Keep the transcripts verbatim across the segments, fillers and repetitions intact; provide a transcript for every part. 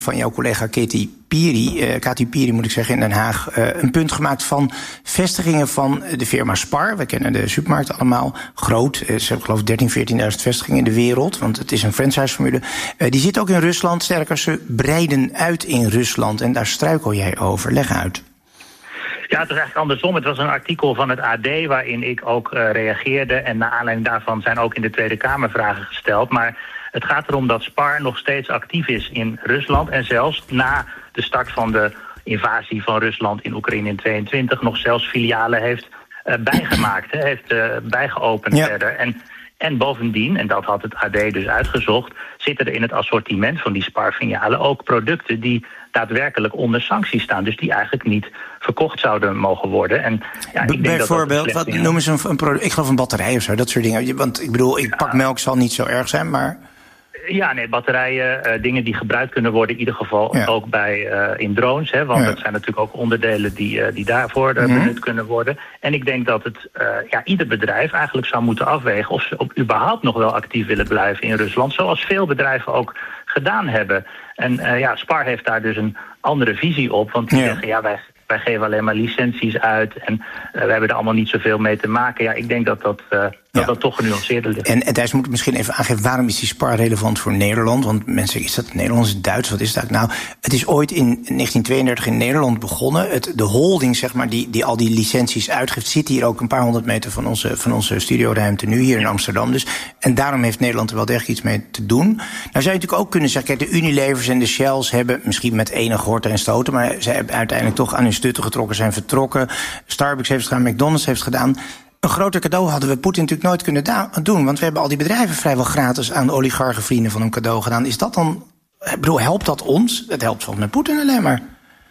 van jouw collega Katy Piri, uh, Katy Piri moet ik zeggen, in Den Haag, uh, een punt gemaakt van vestigingen van de firma Spar. We kennen de supermarkt allemaal, groot. Uh, ze hebben geloof ik dertien, veertienduizend vestigingen in de wereld, want het is een franchise-formule. Uh, die zit ook in Rusland, sterker, ze breiden uit in Rusland. En daar struikel jij over. Leg uit. Ja, het is eigenlijk andersom. Het was een artikel van het A D waarin ik ook uh, reageerde. En naar aanleiding daarvan zijn ook in de Tweede Kamer vragen gesteld. Maar het gaat erom dat Spar nog steeds actief is in Rusland. En zelfs na de start van de invasie van Rusland in Oekraïne in tweeëntwintig... nog zelfs filialen heeft uh, bijgemaakt, hè, heeft uh, bijgeopend ja. verder. En, en bovendien, en dat had het A D dus uitgezocht, zitten er in het assortiment van die Spar-filialen ook producten die daadwerkelijk onder sancties staan. Dus die eigenlijk niet verkocht zouden mogen worden. En, ja, ik denk bijvoorbeeld, dat dat wat noemen ze een, een product? Ik geloof een batterij of zo, dat soort dingen. Want ik bedoel, ik ja. pak melk, zal niet zo erg zijn, maar Ja, nee, batterijen, uh, dingen die gebruikt kunnen worden, in ieder geval ja. ook bij uh, in drones. Hè, want ja. dat zijn natuurlijk ook onderdelen die, uh, die daarvoor uh, mm-hmm. benut kunnen worden. En ik denk dat het uh, ja, ieder bedrijf eigenlijk zou moeten afwegen of ze op, überhaupt nog wel actief willen blijven in Rusland. Zoals veel bedrijven ook gedaan hebben. En uh, ja, Spar heeft daar dus een andere visie op. Want die ja. zeggen, ja, wij, wij geven alleen maar licenties uit en uh, we hebben er allemaal niet zoveel mee te maken. Ja, ik denk dat dat, uh, dat, ja. dat toch genuanceerder ligt. En, en Thijs moet misschien even aangeven, waarom is die Spar relevant voor Nederland? Want mensen zeggen, is dat Nederlands, Duits, wat is dat nou? Het is ooit in negentien tweeëndertig in Nederland begonnen. Het, de holding, zeg maar, die, die al die licenties uitgeeft, zit hier ook een paar honderd meter van onze, van onze studioruimte nu, hier in Amsterdam. Dus, en daarom heeft Nederland er wel degelijk iets mee te doen. Nou zou je natuurlijk ook kunnen zeggen, kijk, de Unilevers en de Shells hebben misschien met enige horten en stoten, maar ze hebben uiteindelijk toch aan hun stutten getrokken, zijn vertrokken. Starbucks heeft het gedaan, McDonald's heeft het gedaan. Een groter cadeau hadden we Poetin natuurlijk nooit kunnen da- doen. Want we hebben al die bedrijven vrijwel gratis aan de oligarchenvrienden van een cadeau gedaan. Is dat dan, ik bedoel, helpt dat ons? Het helpt volgens mij Poetin alleen maar.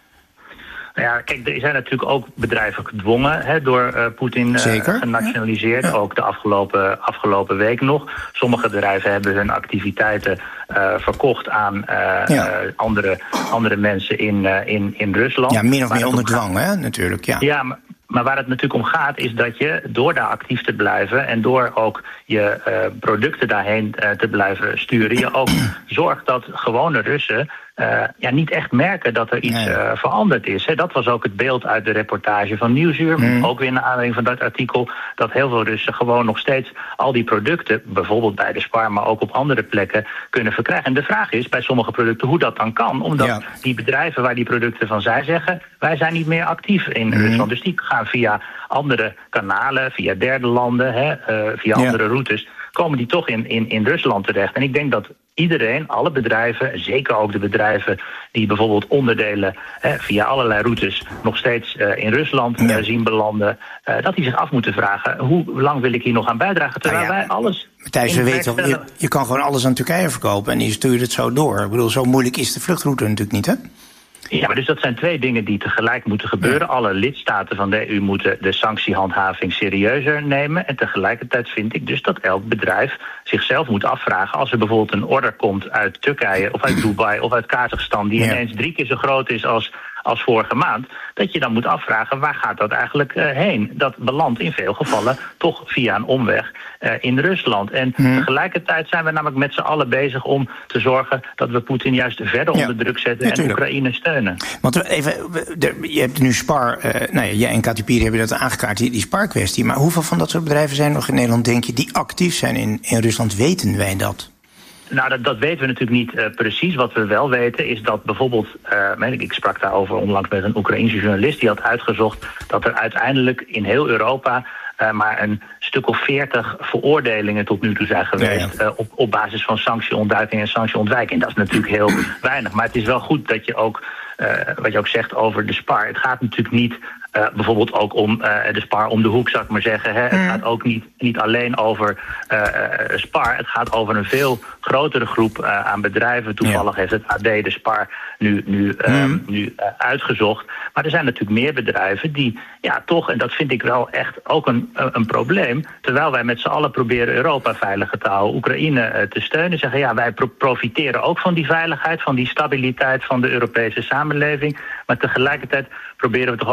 Nou ja, kijk, er zijn natuurlijk ook bedrijven gedwongen hè, door uh, Poetin uh, genationaliseerd. Ja. Ook de afgelopen, afgelopen week nog. Sommige bedrijven hebben hun activiteiten uh, verkocht aan uh, ja. uh, andere, andere mensen in, uh, in, in Rusland. Ja, min of meer onder dwang, hè, natuurlijk. Ja, ja maar, Maar waar het natuurlijk om gaat is dat je door daar actief te blijven en door ook je uh, producten daarheen uh, te blijven sturen, je ook zorgt dat gewone Russen uh, ja, niet echt merken dat er iets nee. uh, veranderd is. Hè. Dat was ook het beeld uit de reportage van Nieuwsuur. Mm. Ook weer naar aanleiding van dat artikel, dat heel veel Russen gewoon nog steeds al die producten, bijvoorbeeld bij de Spar, maar ook op andere plekken, kunnen verkrijgen. En de vraag is bij sommige producten hoe dat dan kan. Omdat ja. die bedrijven waar die producten van zij zeggen, wij zijn niet meer actief in mm. Rusland. Dus die gaan via andere kanalen, via derde landen, hè, uh, via ja. andere routes, komen die toch in, in, in Rusland terecht. En ik denk dat iedereen, alle bedrijven, zeker ook de bedrijven die bijvoorbeeld onderdelen hè, via allerlei routes nog steeds uh, in Rusland ja. uh, zien belanden, uh, dat die zich af moeten vragen, hoe lang wil ik hier nog aan bijdragen? Terwijl nou ja, wij alles... Thijs, we weten toch, je, je kan gewoon alles aan Turkije verkopen en die stuurt het zo door. Ik bedoel, zo moeilijk is de vluchtroute natuurlijk niet, hè? Ja, maar dus dat zijn twee dingen die tegelijk moeten gebeuren. Ja. Alle lidstaten van de E U moeten de sanctiehandhaving serieuzer nemen. En tegelijkertijd vind ik dus dat elk bedrijf zichzelf moet afvragen, als er bijvoorbeeld een order komt uit Turkije of uit Dubai of uit Kazachstan, die ja. ineens drie keer zo groot is als, als vorige maand, dat je dan moet afvragen, waar gaat dat eigenlijk uh, heen? Dat belandt in veel gevallen toch via een omweg uh, in Rusland. En hmm. tegelijkertijd zijn we namelijk met z'n allen bezig om te zorgen dat we Poetin juist verder ja. onder druk zetten ja, en Oekraïne steunen. Want even, je hebt nu Spar, uh, nou ja, jij en Katy Piri hebben dat aangekaart, die, die Spar-kwestie. Maar hoeveel van dat soort bedrijven zijn nog in Nederland, denk je, die actief zijn in, in Rusland? Weten wij dat? Nou, dat, dat weten we natuurlijk niet uh, precies. Wat we wel weten is dat bijvoorbeeld, uh, ik sprak daarover onlangs met een Oekraïense journalist, die had uitgezocht dat er uiteindelijk in heel Europa uh, maar een stuk of veertig veroordelingen tot nu toe zijn geweest ja, ja. Uh, op, op basis van sanctieontduiking en sanctieontwijking. En dat is natuurlijk heel weinig. Maar het is wel goed dat je ook, uh, wat je ook zegt over de Spar, het gaat natuurlijk niet Uh, bijvoorbeeld ook om uh, de Spar om de hoek, zou ik maar zeggen. Hè. Mm. Het gaat ook niet, niet alleen over uh, uh, Spar. Het gaat over een veel grotere groep uh, aan bedrijven. Toevallig ja. heeft het A D de Spar nu, nu, uh, mm. nu uh, uitgezocht. Maar er zijn natuurlijk meer bedrijven die ja toch, en dat vind ik wel echt ook een, een probleem, terwijl wij met z'n allen proberen Europa veiliger te houden, Oekraïne uh, te steunen, zeggen ja, wij pro- profiteren ook van die veiligheid, van die stabiliteit van de Europese samenleving. Maar tegelijkertijd proberen we toch ook nog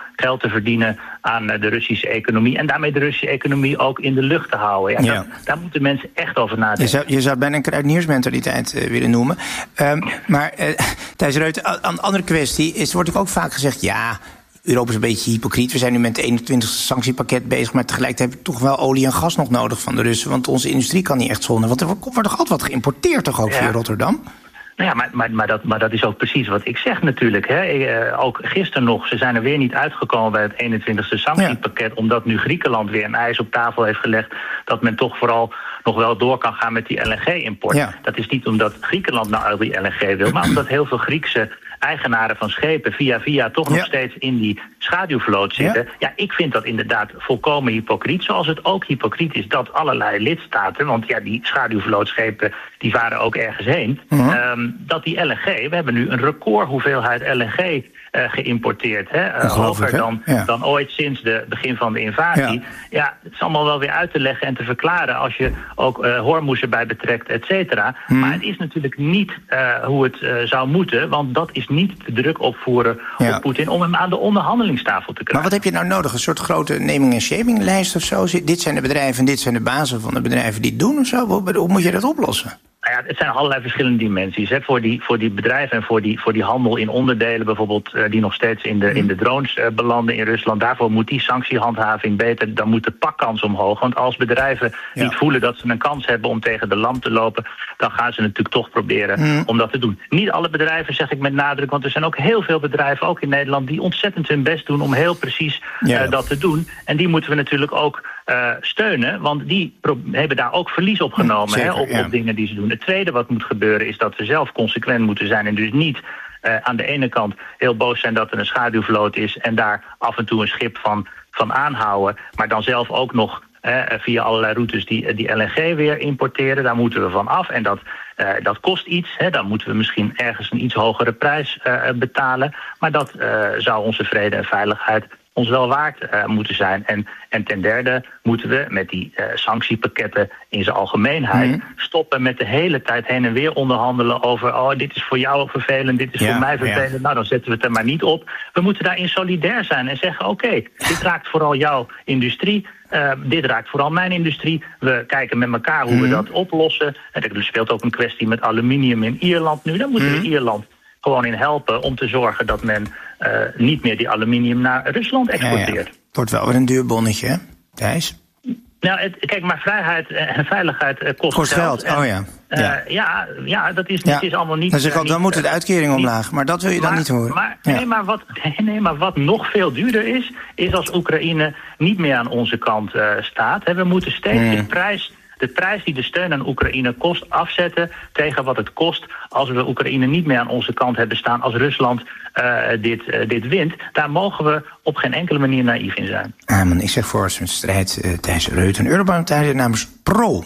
geld te verdienen aan de Russische economie. En daarmee de Russische economie ook in de lucht te houden. Ja, ja. Dat, daar moeten mensen echt over nadenken. Je zou, je zou het bijna een kruideniersmentaliteit uh, willen noemen. Um, maar uh, Thijs Reuten, een andere kwestie is, wordt ook vaak gezegd, ja, Europa is een beetje hypocriet. We zijn nu met het eenentwintigste sanctiepakket bezig, maar tegelijkertijd hebben we toch wel olie en gas nog nodig van de Russen, want onze industrie kan niet echt zonder. Want er wordt toch altijd wat geïmporteerd toch ook ja. via Rotterdam? Nou ja, maar, maar, maar, dat, maar dat is ook precies wat ik zeg natuurlijk. Hè. Uh, ook gisteren nog, ze zijn er weer niet uitgekomen bij het eenentwintigste sanctiepakket, ja. omdat nu Griekenland weer een eis op tafel heeft gelegd dat men toch vooral nog wel door kan gaan met die L N G-import. Ja. Dat is niet omdat Griekenland nou al die L N G wil, maar omdat heel veel Griekse eigenaren van schepen via via toch nog ja. steeds in die schaduwvloot zitten. Ja. ja, ik vind dat inderdaad volkomen hypocriet. Zoals het ook hypocriet is dat allerlei lidstaten, want ja, die schaduwvlootschepen die varen ook ergens heen, uh-huh. um, dat die L N G, we hebben nu een record hoeveelheid L N G uh, geïmporteerd. Hè, uh, hoger dan, ja. dan ooit sinds het begin van de invasie. Ja. ja, het is allemaal wel weer uit te leggen en te verklaren als je ook uh, Hormuz erbij betrekt, et cetera. Hmm. Maar het is natuurlijk niet uh, hoe het uh, zou moeten, want dat is niet de druk opvoeren ja. op Poetin om hem aan de onderhandelingstafel te krijgen. Maar wat heb je nou nodig? Een soort grote naming- en shaming-lijst of zo? Dit zijn de bedrijven en dit zijn de bazen van de bedrijven die het doen of zo? Hoe, hoe moet je dat oplossen? Nou ja, het zijn allerlei verschillende dimensies. Hè. Voor, die, voor die bedrijven en voor die, voor die handel in onderdelen bijvoorbeeld, uh, die nog steeds in de, in de drones uh, belanden in Rusland. Daarvoor moet die sanctiehandhaving beter. Dan moet de pakkans omhoog. Want als bedrijven ja. niet voelen dat ze een kans hebben om tegen de lamp te lopen, dan gaan ze natuurlijk toch proberen mm. om dat te doen. Niet alle bedrijven, zeg ik met nadruk, want er zijn ook heel veel bedrijven, ook in Nederland, die ontzettend hun best doen om heel precies ja. uh, dat te doen. En die moeten we natuurlijk ook uh, steunen, want die pro- hebben daar ook verlies op genomen Zeker, hè, op, ja. op dingen die ze doen. Het tweede wat moet gebeuren is dat we zelf consequent moeten zijn en dus niet uh, aan de ene kant heel boos zijn dat er een schaduwvloot is en daar af en toe een schip van, van aanhouden, maar dan zelf ook nog uh, via allerlei routes die, die L N G weer importeren. Daar moeten we van af en dat, uh, dat kost iets. Hè. Dan moeten we misschien ergens een iets hogere prijs uh, betalen, maar dat uh, zou onze vrede en veiligheid ons wel waard uh, moeten zijn. En, en ten derde moeten we met die uh, sanctiepakketten in zijn algemeenheid mm. stoppen met de hele tijd heen en weer onderhandelen over oh, dit is voor jou vervelend, dit is ja, voor mij vervelend. Ja. Nou, dan zetten we het er maar niet op. We moeten daarin solidair zijn en zeggen oké, okay, dit raakt vooral jouw industrie. Uh, dit raakt vooral mijn industrie. We kijken met elkaar hoe mm. we dat oplossen. En er speelt ook een kwestie met aluminium in Ierland nu. Dan moeten mm. we Ierland gewoon in helpen om te zorgen dat men uh, niet meer die aluminium naar Rusland exporteert. Ja, ja. Het wordt wel weer een duur bonnetje, hè, Thijs? Nou, het, kijk, maar vrijheid en veiligheid uh, kost, kost geld. geld. Oh ja. Ja, uh, ja, ja, dat is, ja. Dat is allemaal niet. Dan zeg ik ook, dan moet de uitkering niet, omlaag, maar dat wil je maar, dan niet horen. Maar, ja. nee, maar wat, nee, maar wat nog veel duurder is, is als Oekraïne niet meer aan onze kant uh, staat. Hè, we moeten steeds hmm. de prijs. De prijs die de steun aan Oekraïne kost afzetten tegen wat het kost als we Oekraïne niet meer aan onze kant hebben staan, als Rusland uh, dit, uh, dit wint. Daar mogen we op geen enkele manier naïef in zijn. Amen. Ik zeg voor een strijd uh, Thijs Reuten, Europarlementariër namens Pro.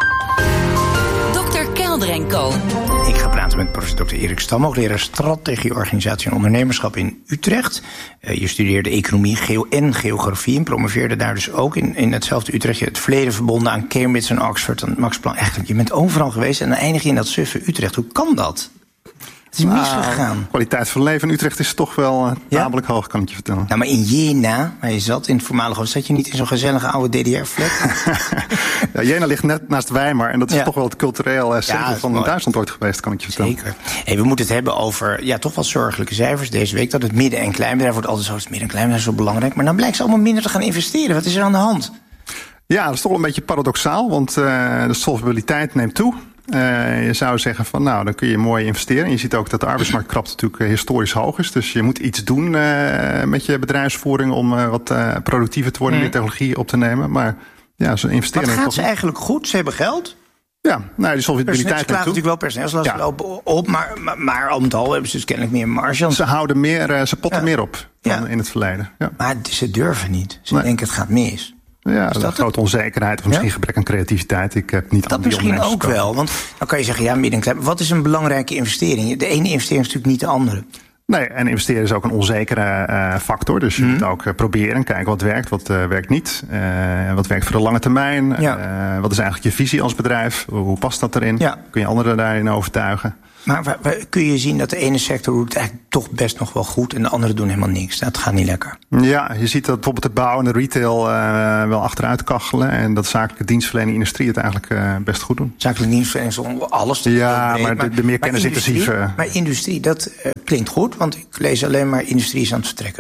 dokter Kelder en Co. Ik ga praten met professor dokter Erik Stam, hoogleraar strategie, organisatie en ondernemerschap in Utrecht. Uh, je studeerde economie geo- en geografie en promoveerde daar dus ook in, in hetzelfde Utrecht. Je hebt het verleden verbonden aan Cambridge en Oxford en Max Planck. Eigenlijk, je bent overal geweest en dan eindig je in dat suffe Utrecht. Hoe kan dat? Het is misgegaan. De kwaliteit van leven in Utrecht is toch wel uh, tamelijk ja? hoog, kan ik je vertellen. Nou, maar in Jena, waar je zat, in het voormalige, zat je niet in zo'n gezellige oude D D R-flat? Ja, Jena ligt net naast Weimar en dat is ja. toch wel het cultureel uh, centrum ja, van mooi. Duitsland ooit geweest, kan ik je vertellen. Zeker. Hey, we moeten het hebben over ja, toch wel zorgelijke cijfers deze week. Dat het midden- en kleinbedrijf wordt altijd zo, het midden- en kleinbedrijf is zo belangrijk. Maar dan blijkt ze allemaal minder te gaan investeren. Wat is er aan de hand? Ja, dat is toch wel een beetje paradoxaal, want uh, de solvabiliteit neemt toe. Uh, je zou zeggen van nou, dan kun je mooi investeren. En je ziet ook dat de arbeidsmarktkrapte natuurlijk uh, historisch hoog is. Dus je moet iets doen uh, met je bedrijfsvoering om uh, wat uh, productiever te worden, mm. meer technologie op te nemen. Maar ja, ze investeren. Wat gaat ze eigenlijk goed? Ze hebben geld. Ja, nou, die solvabiliteit. Ze klagen natuurlijk wel personeelslasten ja. op, op, maar, maar, maar al met al hebben ze dus kennelijk meer marge. Ze houden meer, uh, ze potten ja. meer op dan ja. in het verleden. Ja. Maar ze durven niet. Ze nee. denken het gaat mis. Ja, dat is een grote onzekerheid of misschien ja? gebrek aan creativiteit. Ik heb niet dat misschien ook gekomen. wel, want dan kan je zeggen, ja, midden- en klein. Wat is een belangrijke investering? De ene investering is natuurlijk niet de andere. Nee, en investeren is ook een onzekere uh, factor. Dus je mm. moet ook uh, proberen, kijken wat werkt, wat uh, werkt niet. Uh, wat werkt voor de lange termijn. Ja. Uh, wat is eigenlijk je visie als bedrijf? Hoe past dat erin? Ja. Kun je anderen daarin overtuigen? Maar waar, waar, kun je zien dat de ene sector doet het eigenlijk toch best nog wel goed en de andere doen helemaal niks? Dat gaat niet lekker. Ja, je ziet dat bijvoorbeeld de bouw en de retail uh, wel achteruit kachelen. En dat zakelijke dienstverlening industrie het eigenlijk uh, best goed doen. Zakelijke dienstverlening is om alles te Ja, breed, maar de, de meer kennisintensieve... Maar, maar industrie, dat uh, klinkt goed, want ik lees alleen maar industrie is aan het vertrekken.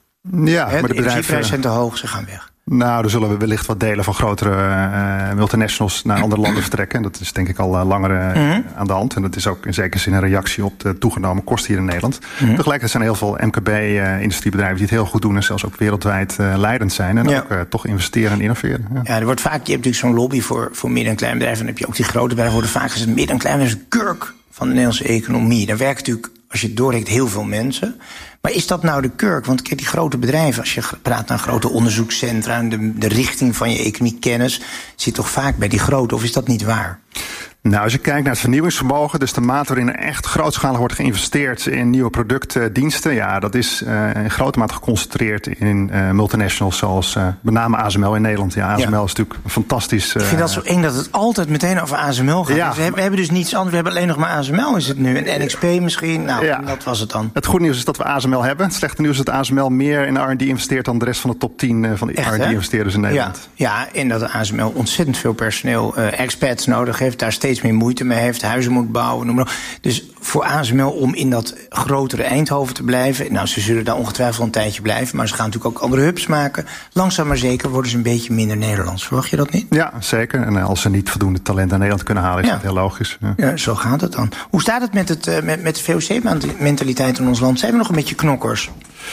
Ja, He, maar de, de energieprijzen zijn te hoog, ze gaan weg. Nou, er zullen we wellicht wat delen van grotere uh, multinationals naar andere landen vertrekken. Dat is denk ik al uh, langer uh, mm-hmm. aan de hand. En dat is ook in zekere zin een reactie op de toegenomen kosten hier in Nederland. Mm-hmm. Tegelijkertijd zijn er heel veel M K B-industriebedrijven die het heel goed doen en zelfs ook wereldwijd uh, leidend zijn. En ja. ook uh, toch investeren en innoveren. Ja. ja, er wordt vaak, je hebt natuurlijk zo'n lobby voor, voor midden- en kleinbedrijven. En dan heb je ook die grote bedrijven, worden vaak gezegd, midden- en kleinbedrijven is een kurk van de Nederlandse economie. Daar werken natuurlijk, als je het doorrekt, heel veel mensen. Maar is dat nou de kurk? Want kijk, die grote bedrijven, als je praat naar grote onderzoekscentra en de, de richting van je economiekennis, zit toch vaak bij die grote, of is dat niet waar? Nou, als je kijkt naar het vernieuwingsvermogen, dus de mate waarin er echt grootschalig wordt geïnvesteerd in nieuwe producten, diensten, ja, dat is uh, in grote mate geconcentreerd in uh, multinationals zoals uh, met name A S M L in Nederland. Ja, A S M L ja. is natuurlijk een fantastisch... Uh, ik vind dat zo eng dat het altijd meteen over A S M L gaat. Ja. Dus we, hebben, we hebben dus niets anders, we hebben alleen nog maar A S M L is het nu. En N X P misschien, nou, ja. dat was het dan. Het goede nieuws is dat we A S M L hebben. Het slechte nieuws is dat A S M L meer in R en D investeert dan de rest van de top tien van de R en D-investeerders in Nederland. Ja. ja, en dat de A S M L ontzettend veel personeel, uh, expats nodig heeft, daar steeds meer moeite mee heeft, huizen moet bouwen, noem maar op. Dus voor A S M L om in dat grotere Eindhoven te blijven, nou, ze zullen daar ongetwijfeld een tijdje blijven, maar ze gaan natuurlijk ook andere hubs maken. Langzaam maar zeker worden ze een beetje minder Nederlands. Verwacht je dat niet? Ja, zeker. En als ze niet voldoende talent naar Nederland kunnen halen, is ja. dat heel logisch. Ja. ja, zo gaat het dan. Hoe staat het met, het, met, met de V O C-mentaliteit in ons land? Zijn we nog een beetje knokkers?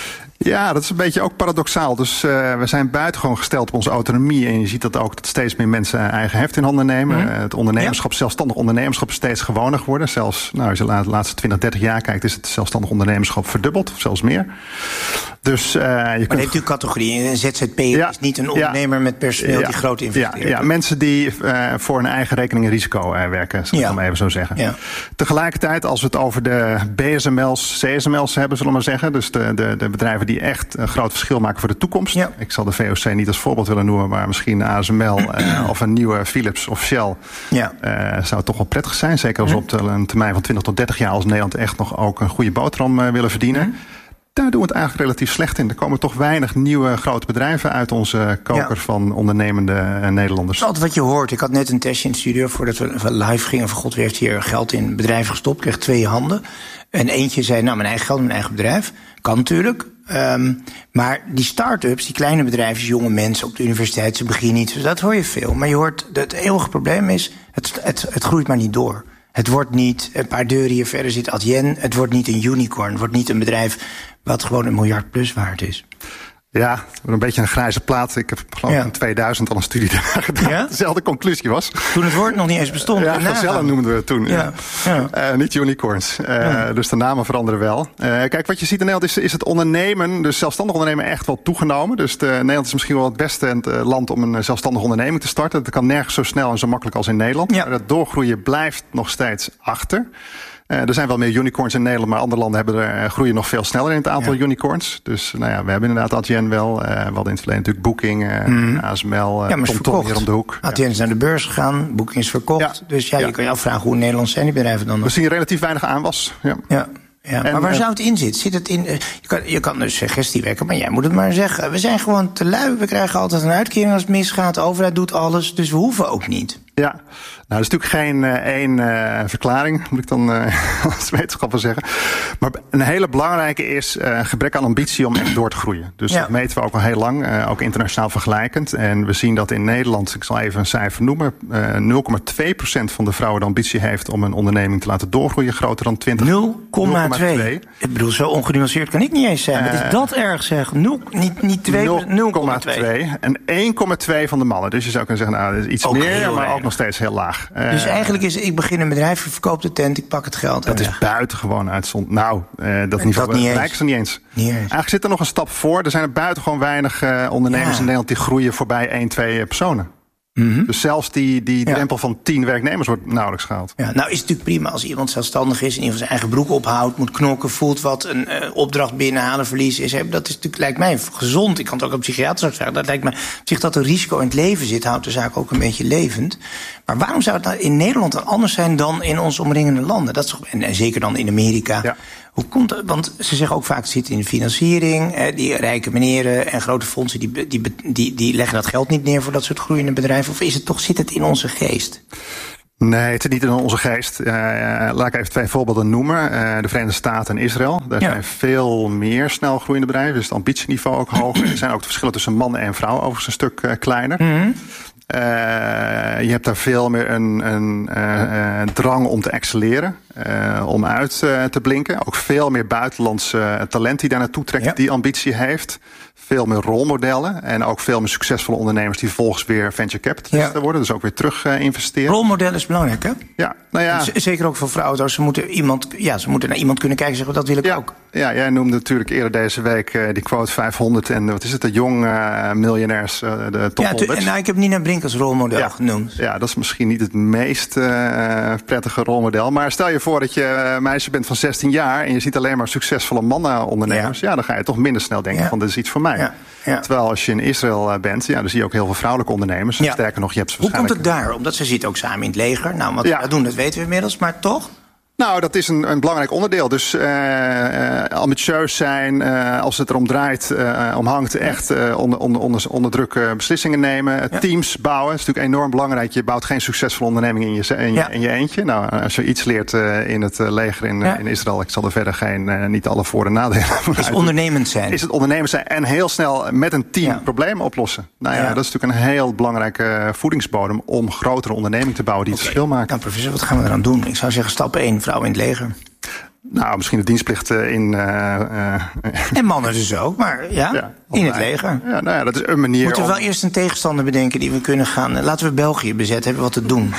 Ja, dat is een beetje ook paradoxaal. Dus uh, we zijn buitengewoon gesteld op onze autonomie. En je ziet dat ook dat steeds meer mensen eigen heft in handen nemen. Mm. Uh, het ondernemerschap, ja. zelfstandig ondernemerschap is steeds gewoner geworden. Zelfs, nou, als je de laatste twintig, dertig jaar kijkt, is het zelfstandig ondernemerschap verdubbeld. Of zelfs meer. Dus, uh, je maar kunt... heeft natuurlijk categorieën. Een Z Z P'er ja. is niet een ondernemer ja. met personeel ja. die groot investeert. Ja, ja. mensen die uh, voor hun eigen rekening en risico uh, werken, zal ik ja. maar even zo zeggen. Ja. Tegelijkertijd, als we het over de B S M L's, C S M L's hebben, zullen we maar zeggen. Dus de, de, de bedrijven die echt een groot verschil maken voor de toekomst. Ja. Ik zal de V O C niet als voorbeeld willen noemen, maar misschien A S M L uh, of een nieuwe Philips of Shell. Ja. Uh, zou het toch wel prettig zijn. Zeker als we op een termijn van twintig tot dertig jaar als Nederland echt nog ook een goede boterham uh, willen verdienen. Mm. Daar doen we het eigenlijk relatief slecht in. Er komen toch weinig nieuwe grote bedrijven uit onze koker ja. van ondernemende uh, Nederlanders. Dat is altijd wat je hoort. Ik had net een testje in de studio voordat we live gingen. Van God, wie heeft hier geld in bedrijven gestopt? Ik kreeg twee handen. En eentje zei, nou, mijn eigen geld, mijn eigen bedrijf. Kan natuurlijk. Um, maar die start-ups, die kleine bedrijven, jonge mensen op de universiteit, ze beginnen niet. Dus dat hoor je veel. Maar je hoort, het eeuwige probleem is, het, het, het groeit maar niet door. Het wordt niet, een paar deuren hier verder zit Adyen. Het wordt niet een unicorn. Het wordt niet een bedrijf wat gewoon een miljard plus waard is. Ja, een beetje een grijze plaat. Ik heb geloof ik ja. in tweeduizend al een studie daar gedaan. Ja? Dezelfde conclusie was. Toen het woord nog niet eens bestond. Ja, gazellen noemden we het toen. Ja. Ja. Ja. Uh, niet unicorns. Uh, ja. Dus de namen veranderen wel. Uh, kijk, wat je ziet in Nederland is, is het ondernemen, dus zelfstandig ondernemen, echt wel toegenomen. Dus de, Nederland is misschien wel het beste uh, land om een zelfstandige onderneming te starten. Dat kan nergens zo snel en zo makkelijk als in Nederland. Ja. Maar het doorgroeien blijft nog steeds achter. Uh, er zijn wel meer unicorns in Nederland, maar andere landen hebben er, uh, groeien nog veel sneller in het aantal ja. unicorns. Dus nou ja, we hebben inderdaad Adyen wel. Uh, we hadden in het verleden natuurlijk Booking, uh, mm. A S M L, uh, ja, TomTom hier om de hoek. Adyen is naar de beurs gegaan, Booking is verkocht. Ja. Dus ja, ja, je kan je afvragen hoe Nederlands zijn die bedrijven dan nog. We zien relatief weinig aanwas. Ja. ja. Ja, en, maar waar uh, zou het in zitten? Zit het in, uh, je, kan, je kan dus suggestie wekken, maar jij moet het maar zeggen. We zijn gewoon te lui, we krijgen altijd een uitkering als het misgaat. De overheid doet alles, dus we hoeven ook niet. Ja, nou, dat is natuurlijk geen uh, één uh, verklaring, moet ik dan uh, als wetenschapper zeggen. Maar een hele belangrijke is uh, gebrek aan ambitie om echt door te groeien. Dus ja. dat meten we ook al heel lang, uh, ook internationaal vergelijkend. En we zien dat in Nederland, ik zal even een cijfer noemen, uh, nul komma twee procent van de vrouwen de ambitie heeft om een onderneming te laten doorgroeien, groter dan twintig. nul komma twee. Ik bedoel, zo ongenuanceerd kan ik niet eens zijn. Wat uh, is dat erg zeg? nul, niet, niet twee, nul komma twee. En één komma twee van de mannen. Dus je zou kunnen zeggen, nou, dat is iets ook meer, maar ook nog steeds heel laag. Dus uh, eigenlijk is, ik begin een bedrijf, ik verkoop de tent, ik pak het geld. Dat is weg. Buitengewoon uitzonderd. Nou, uh, dat niveau bereiken ze niet eens. niet eens. Eigenlijk zit er nog een stap voor. Er zijn er buitengewoon weinig uh, ondernemers ja. in Nederland die groeien voorbij één, twee personen. Mm-hmm. Dus zelfs die, die ja. drempel van tien werknemers wordt nauwelijks gehaald. Ja, nou is het natuurlijk prima als iemand zelfstandig is, in ieder geval zijn eigen broek ophoudt, moet knokken, voelt wat een uh, opdracht binnenhalen, verlies is. Hè. Dat is natuurlijk, lijkt mij gezond. Ik kan het ook op psychiater vragen. Dat lijkt mij, op zich dat er risico in het leven zit, houdt de zaak ook een beetje levend. Maar waarom zou het nou in Nederland dan anders zijn dan in onze omringende landen? Dat is toch, en, en zeker dan in Amerika. Ja. Hoe komt dat? Want ze zeggen ook vaak het zit in de financiering. Hè, die rijke meneren en grote fondsen die, die, die, die leggen dat geld niet neer voor dat soort groeiende bedrijven. Of is het toch, zit het in onze geest? Nee, het zit niet in onze geest. Uh, laat ik even twee voorbeelden noemen. Uh, de Verenigde Staten en Israël. Daar ja. zijn veel meer snel groeiende bedrijven. Dus het ambitieniveau ook hoger. Er zijn ook de verschillen tussen mannen en vrouwen overigens een stuk uh, kleiner. Mm-hmm. Uh, je hebt daar veel meer een, een uh, uh, drang om te excelleren, uh, om uit uh, te blinken. Ook veel meer buitenlandse uh, talent die daar naartoe trekt, ja. die ambitie heeft. Veel meer rolmodellen en ook veel meer succesvolle ondernemers die vervolgens weer venture capitalisten ja. worden. Dus ook weer terug uh, investeren. Rolmodellen is belangrijk, hè? Ja, nou ja. Z- zeker ook voor vrouwen. Ze moeten, iemand, ja, ze moeten naar iemand kunnen kijken en zeggen, dat wil ik ja. ook. Ja, jij noemde natuurlijk eerder deze week uh, die quote vijfhonderd en wat is het, de jong uh, miljonairs, uh, de top ja, honderd. Tu- nou, ik heb Nina Brink als rolmodel ja. genoemd. Ja, dat is misschien niet het meest uh, prettige rolmodel. Maar stel je voor dat je uh, meisje bent van zestien jaar en je ziet alleen maar succesvolle mannen-ondernemers. Ja. ja, dan ga je toch minder snel denken ja. van dit is iets voor mij. Ja. Ja. Terwijl als je in Israël bent, ja, dan zie je ook heel veel vrouwelijke ondernemers. Ja. Sterker nog, je hebt ze waarschijnlijk... Hoe komt het daar? Omdat ze zitten ook samen in het leger. Nou, wat ja. we doen, dat weten we inmiddels, maar toch... Nou, dat is een, een belangrijk onderdeel. Dus uh, uh, ambitieus zijn, uh, als het erom draait, uh, om hangt, echt uh, onder, onder, onder, onder druk uh, beslissingen nemen. Ja. Teams bouwen, dat is natuurlijk enorm belangrijk. Je bouwt geen succesvolle onderneming in je, in je, ja. in je eentje. Nou, als je iets leert uh, in het uh, leger in, ja. in Israël, ik zal er verder geen, uh, niet alle voor- en nadelen voor Is ondernemend zijn. Is het ondernemend zijn en heel snel met een team ja. problemen oplossen. Nou ja, ja, dat is natuurlijk een heel belangrijke voedingsbodem om grotere ondernemingen te bouwen die okay. het verschil maken. Nou, professor, wat gaan we eraan doen? Ik zou zeggen, stap één, vrouw in het leger. Nou, misschien de dienstplicht in... Uh, uh, en mannen dus ook, maar ja, ja in het leger. Ja, nou ja, dat is een manier. Moeten we om... wel eerst een tegenstander bedenken die we kunnen gaan... Laten we België bezetten, hebben we wat te doen.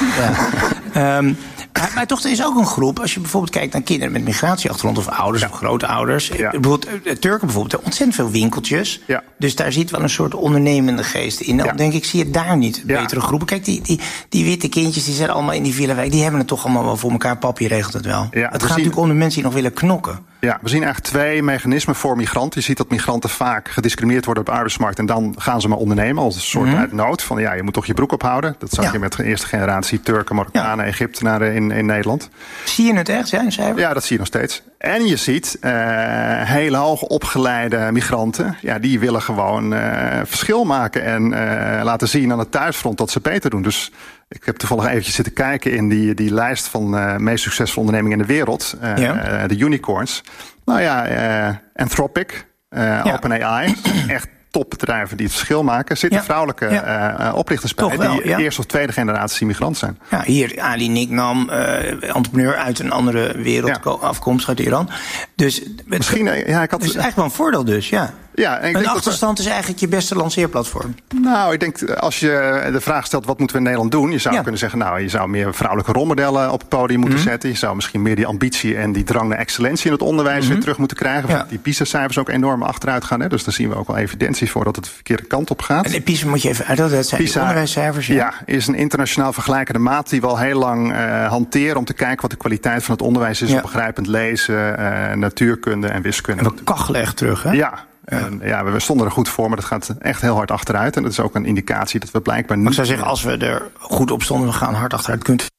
ja. um, maar, maar toch, er is ook een groep, als je bijvoorbeeld kijkt naar kinderen met migratieachtergrond... of ouders ja. of grootouders. Ja. Bijvoorbeeld, Turken bijvoorbeeld, ontzettend veel winkeltjes. Ja. Dus daar zit wel een soort ondernemende geest in. Dan ja. denk ik, zie je daar niet ja. betere groepen. Kijk, die, die, die witte kindjes, die zijn allemaal in die villa-wijk... die hebben het toch allemaal wel voor elkaar. Papi regelt het wel. Ja, het gaat zien... natuurlijk om de mensen die nog willen knokken. Ja, we zien eigenlijk twee mechanismen voor migranten. Je ziet dat migranten vaak gediscrimineerd worden op de arbeidsmarkt... en dan gaan ze maar ondernemen als een soort mm-hmm. uit nood. Van ja, je moet toch je broek ophouden. Dat zag ja. je met de eerste generatie Turken, Marokkanen, ja. Egyptenaren in, in Nederland. Zie je het echt, ja, cijfer? Ja, dat zie je nog steeds. En je ziet uh, hele hoog opgeleide migranten... Ja, die willen gewoon uh, verschil maken en uh, laten zien aan het thuisfront dat ze beter doen. Dus... Ik heb toevallig eventjes zitten kijken in die, die lijst van uh, meest succesvolle ondernemingen in de wereld. Uh, ja. uh, de unicorns. Nou ja, uh, Anthropic, uh, ja. OpenAI. Echt topbedrijven die het verschil maken. Zitten ja. vrouwelijke ja. uh, oprichters bij wel, die ja. eerste of tweede generatie migrant zijn. Ja, hier Ali Nicknam, uh, entrepreneur uit een andere wereld, ja. afkomst uit Iran. Dus, Misschien, uh, ja, ik had, dus eigenlijk wel een voordeel dus, ja. Ja, en ik een denk achterstand dat is eigenlijk je beste lanceerplatform. Nou, ik denk als je de vraag stelt wat moeten we in Nederland doen... je zou ja. kunnen zeggen, nou, je zou meer vrouwelijke rolmodellen op het podium moeten mm-hmm. zetten. Je zou misschien meer die ambitie en die drang naar excellentie in het onderwijs mm-hmm. weer terug moeten krijgen. Ja. Die PISA-cijfers ook enorm achteruit gaan. Hè? Dus daar zien we ook wel evidentie voor dat het de verkeerde kant op gaat. En PISA moet je even uitleggen, dat zijn PISA, onderwijscijfers. Ja. ja, is een internationaal vergelijkende maat die we al heel lang uh, hanteren... om te kijken wat de kwaliteit van het onderwijs is ja. op begrijpend lezen, uh, natuurkunde en wiskunde. En we kachelen echt terug, hè? Ja. En, ja, we stonden er goed voor, maar dat gaat echt heel hard achteruit. En dat is ook een indicatie dat we blijkbaar niet... Maar ik zou zeggen, als we er goed op stonden, we gaan hard achteruit. Kunt